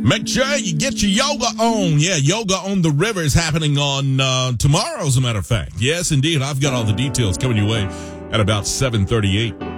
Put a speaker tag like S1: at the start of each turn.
S1: Make sure you get your yoga on. Yeah, Yoga on the River is happening on tomorrow, as a matter of fact. Yes, indeed. I've got all the details coming your way at about 7:38.